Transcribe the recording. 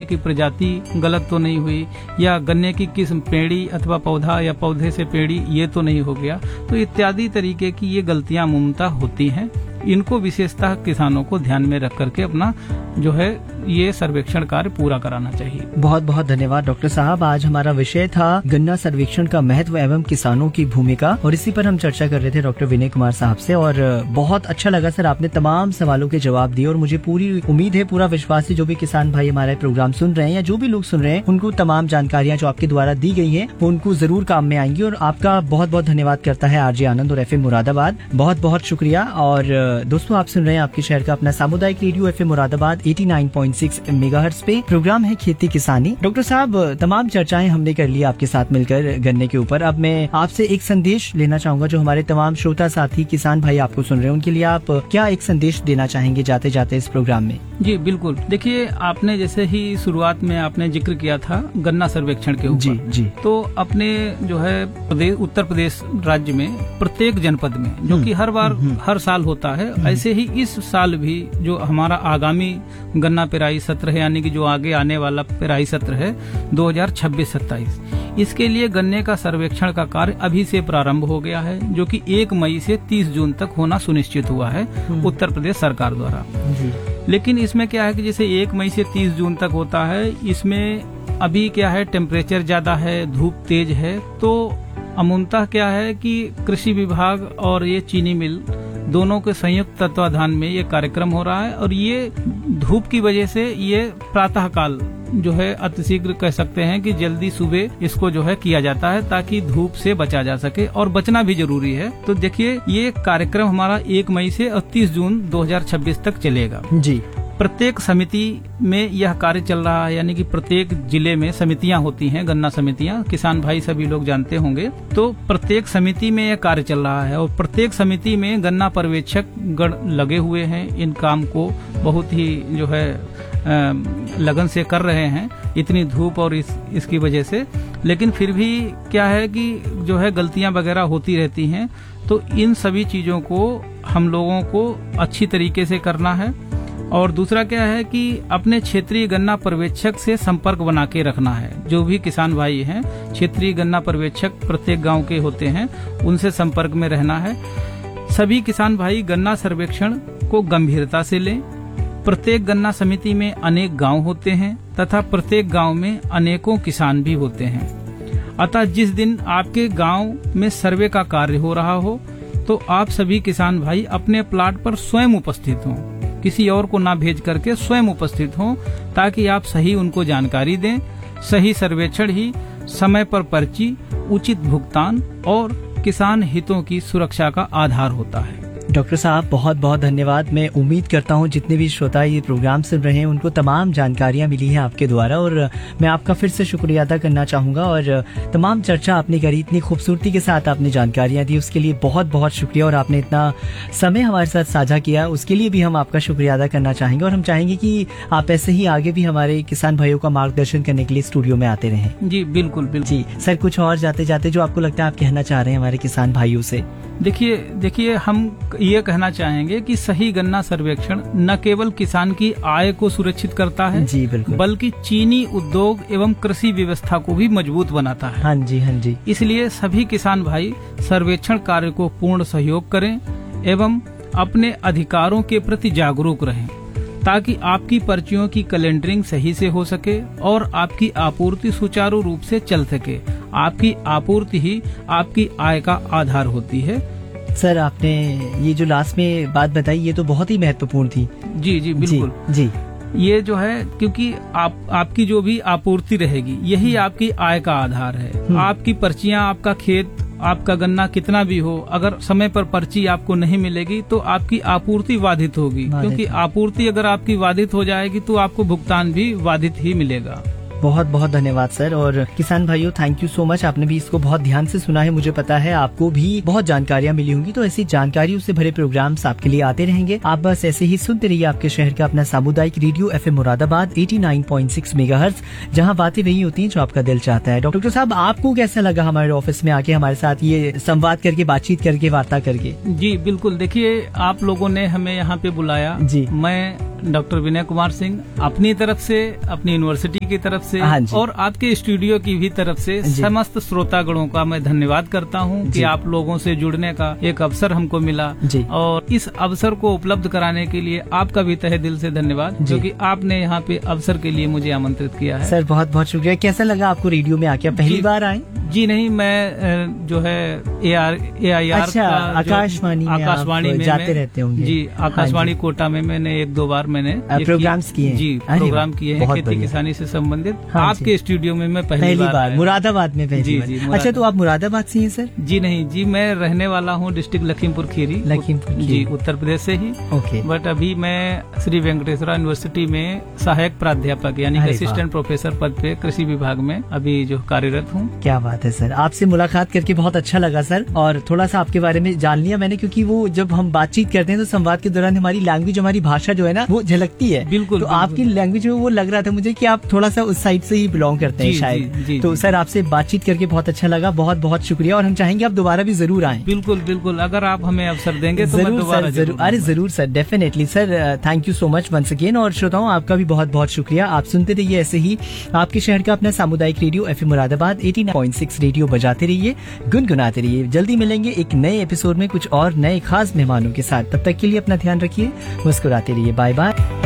की प्रजाति गलत तो नहीं हुई, या गन्ने की किस्म पेड़ी अथवा पौधा या पौधे से पेड़ी ये तो नहीं हो गया। तो इत्यादि तरीके की ये गलतियां अमूमतः होती हैं। इनको विशेषतः किसानों को ध्यान में रख करके अपना जो है ये सर्वेक्षण कार्य पूरा कराना चाहिए। बहुत बहुत धन्यवाद डॉक्टर साहब। आज हमारा विषय था गन्ना सर्वेक्षण का महत्व एवं किसानों की भूमिका, और इसी पर हम चर्चा कर रहे थे डॉक्टर विनय कुमार साहब से। और बहुत अच्छा लगा सर, आपने तमाम सवालों के जवाब दिए, और मुझे पूरी उम्मीद है, पूरा विश्वास है, जो भी किसान भाई हमारा प्रोग्राम सुन रहे हैं या जो भी लोग सुन रहे हैं, उनको तमाम जानकारियाँ जो आपके द्वारा दी गई है वो उनको जरूर काम में आएंगी। और आपका बहुत बहुत धन्यवाद करता है आरजे आनंद और FM मुरादाबाद। बहुत बहुत शुक्रिया। और दोस्तों, आप सुन रहे हैं आपके शहर का अपना सामुदायिक रेडियो FM मुरादाबाद 89.6 मेगाहर्ट्ज पे। प्रोग्राम है खेती किसानी। डॉक्टर साहब, तमाम चर्चाएं हमने कर ली आपके साथ मिलकर गन्ने के ऊपर। अब मैं आपसे एक संदेश लेना चाहूंगा, जो हमारे तमाम श्रोता साथी किसान भाई आपको सुन रहे हैं, उनके लिए आप क्या एक संदेश देना चाहेंगे जाते जाते इस प्रोग्राम में? जी बिल्कुल। देखिए, आपने जैसे ही शुरुआत में आपने जिक्र किया था गन्ना सर्वेक्षण के ऊपर, जी, तो अपने जो है उत्तर प्रदेश राज्य में प्रत्येक जनपद में, जो कि हर बार हर साल होता है, ऐसे ही इस साल भी जो हमारा आगामी गन्ना पेराई सत्र है, यानी कि जो आगे आने वाला पेराई सत्र है 2026-27, इसके लिए गन्ने का सर्वेक्षण का कार्य अभी से प्रारंभ हो गया है, जो कि 1 मई से 30 जून तक होना सुनिश्चित हुआ है उत्तर प्रदेश सरकार द्वारा। लेकिन इसमें क्या है कि जैसे 1 मई से 30 जून तक होता है, इसमें अभी क्या है, टेम्परेचर ज्यादा है, धूप तेज है, तो अमूमतः क्या है कि कृषि विभाग और ये चीनी मिल दोनों के संयुक्त तत्वाधान में ये कार्यक्रम हो रहा है। और ये धूप की वजह से ये प्रातःकाल जो है अतिशीघ्र कह सकते हैं कि जल्दी सुबह इसको जो है किया जाता है, ताकि धूप से बचा जा सके, और बचना भी जरूरी है। तो देखिए, ये कार्यक्रम हमारा 1 मई से 30 जून 2026 तक चलेगा। जी। प्रत्येक समिति में यह कार्य चल रहा है, यानी कि प्रत्येक जिले में समितियां होती हैं, गन्ना समितियां, किसान भाई सभी लोग जानते होंगे। तो प्रत्येक समिति में यह कार्य चल रहा है, और प्रत्येक समिति में गन्ना पर्यवेक्षक गण लगे हुए हैं, इन काम को बहुत ही जो है लगन से कर रहे हैं, इतनी धूप और इसकी वजह से। लेकिन फिर भी क्या है कि जो है गलतियां वगैरह होती रहती हैं, तो इन सभी चीजों को हम लोगों को अच्छी तरीके से करना है। और दूसरा क्या है कि अपने क्षेत्रीय गन्ना पर्यवेक्षक से संपर्क बना के रखना है। जो भी किसान भाई हैं, क्षेत्रीय गन्ना पर्यवेक्षक प्रत्येक गांव के होते हैं, उनसे संपर्क में रहना है। सभी किसान भाई गन्ना सर्वेक्षण को गंभीरता से लें। प्रत्येक गन्ना समिति में अनेक गांव होते हैं तथा प्रत्येक गांव में अनेकों किसान भी होते हैं। अतः जिस दिन आपके गांव में सर्वे का कार्य हो रहा हो, तो आप सभी किसान भाई अपने प्लाट पर स्वयं उपस्थित हों, किसी और को ना भेज करके स्वयं उपस्थित हों, ताकि आप सही उनको जानकारी दें। सही सर्वेक्षण ही समय पर पर्ची, उचित भुगतान और किसान हितों की सुरक्षा का आधार होता है। डॉक्टर साहब, बहुत बहुत धन्यवाद। मैं उम्मीद करता हूँ जितने भी श्रोता ये प्रोग्राम सुन रहे हैं उनको तमाम जानकारियाँ मिली हैं आपके द्वारा, और मैं आपका फिर से शुक्रिया अदा करना चाहूँगा। और तमाम चर्चा आपने करी, इतनी खूबसूरती के साथ आपने जानकारियाँ दी, उसके लिए बहुत बहुत शुक्रिया। और आपने इतना समय हमारे साथ साझा किया, उसके लिए भी हम आपका शुक्रिया अदा करना चाहेंगे। और हम चाहेंगे कि आप ऐसे ही आगे भी हमारे किसान भाइयों का मार्गदर्शन करने के लिए स्टूडियो में आते रहें। जी बिल्कुल बिल्कुल। जी सर, कुछ और जाते जाते जो आपको लगता है आप कहना चाह रहे हैं हमारे किसान भाइयों से? देखिए हम ये कहना चाहेंगे कि सही गन्ना सर्वेक्षण न केवल किसान की आय को सुरक्षित करता है, जी बिल्कुल, बल्कि चीनी उद्योग एवं कृषि व्यवस्था को भी मजबूत बनाता है। हाँ जी, हाँ जी। इसलिए सभी किसान भाई सर्वेक्षण कार्य को पूर्ण सहयोग करें एवं अपने अधिकारों के प्रति जागरूक रहें, ताकि आपकी पर्चियों की कैलेंडरिंग सही से हो सके और आपकी आपूर्ति सुचारू रूप से चल सके। आपकी आपूर्ति ही आपकी आय का आधार होती है। सर, आपने ये जो लास्ट में बात बताई, ये तो बहुत ही महत्वपूर्ण थी। जी जी बिल्कुल जी। ये जो है, क्योंकि आपकी जो भी आपूर्ति रहेगी, यही आपकी आय का आधार है। आपकी पर्चियां, आपका खेत, आपका गन्ना कितना भी हो, अगर समय पर पर्ची आपको नहीं मिलेगी तो आपकी आपूर्ति बाधित होगी, क्योंकि आपूर्ति अगर आपकी बाधित हो जाएगी तो आपको भुगतान भी बाधित ही मिलेगा। बहुत बहुत धन्यवाद सर। और किसान भाइयों, थैंक यू सो मच। आपने भी इसको बहुत ध्यान से सुना है, मुझे पता है आपको भी बहुत जानकारियां मिली होंगी। तो ऐसी जानकारियों से भरे प्रोग्राम्स आपके लिए आते रहेंगे। आप बस ऐसे ही सुनते रहिए आपके शहर का अपना सामुदायिक रेडियो FM मुरादाबाद 89.6 मेगाहर्ट्ज, जहां बातें वही होती हैं जो आपका दिल चाहता है। डॉक्टर साहब, आपको कैसा लगा हमारे ऑफिस में आके हमारे साथ ये संवाद करके, बातचीत करके, वार्ता करके? जी बिल्कुल। देखिए, आप लोगों ने हमें यहाँ पे बुलाया। जी। मैं डॉक्टर विनय कुमार सिंह अपनी तरफ से, अपनी यूनिवर्सिटी की तरफ से हाँ जी। और आपके स्टूडियो की भी तरफ से जी। समस्त श्रोतागणों का मैं धन्यवाद करता हूं जी। कि आप लोगों से जुड़ने का एक अवसर हमको मिला जी। और इस अवसर को उपलब्ध कराने के लिए आपका भी तहे दिल से धन्यवाद, जी। क्योंकि आपने यहाँ पे अवसर के लिए मुझे आमंत्रित किया है। सर बहुत बहुत शुक्रिया। कैसा लगा आपको रेडियो में आके? पहली जी। बार आए? जी नहीं, मैं जो है AIR अच्छा, आकाशवाणी में आकाशवाणी आप में जाते मैं- रहते होंगे। जी, आकाशवाणी हाँ जी। कोटा में मैंने 1-2 बार मैंने प्रोग्राम्स किए हैं। जी, अरे प्रोग्राम वाह, किए हैं बहुत खेती बढ़िया। किसानी से संबंधित। हाँ जी। आपके स्टूडियो में मैं पहली बार आया। मुरादाबाद में पहली जी, बार। जी, अच्छा, मुरादाबाद। तो आप मुरादाबाद से हैं सर? जी नहीं जी, मैं रहने वाला हूँ डिस्ट्रिक्ट लखीमपुर खीरी, लखीमपुर खीरी। जी, उत्तर प्रदेश से ही। ओके। बट अभी मैं श्री वेंकटेश्वरा यूनिवर्सिटी में सहायक प्राध्यापक यानी अरे असिस्टेंट प्रोफेसर पद पे कृषि विभाग में अभी जो कार्यरत हूँ। क्या बात है सर, आपसे मुलाकात करके बहुत अच्छा लगा सर, और थोड़ा सा आपके बारे में जान लिया मैंने, क्योंकि वो जब हम बातचीत करते हैं तो संवाद के दौरान हमारी लैंग्वेज, हमारी भाषा जो है ना वो झलकती है। बिल्कुल, तो बिल्कुल। आपकी लैंग्वेज में वो लग रहा था मुझे कि आप थोड़ा सा उस साइड से ही बिलोंग करते हैं जी, शायद। जी, जी, तो जी। सर आपसे बातचीत करके बहुत अच्छा लगा, बहुत बहुत शुक्रिया, और हम चाहेंगे आप दोबारा भी जरूर आएं। बिल्कुल बिल्कुल, अगर आप हमें अवसर देंगे तो मैं जरूर दोबारा सर, जरूर, अरे जरूर sir, definitely sir. Thank you so much once again. और श्रोताओं आपका भी बहुत बहुत शुक्रिया। आप सुनते रहिए ऐसे ही आपके शहर का अपना सामुदायिक रेडियो FM मुरादाबाद 89.6 रेडियो बजाते रहिए, गुनगुनाते रहिए। जल्दी मिलेंगे एक नए एपिसोड में कुछ और नए खास मेहमानों के साथ। तब तक के लिए अपना ध्यान रखिए, मुस्कुराते रहिए। Bye bye.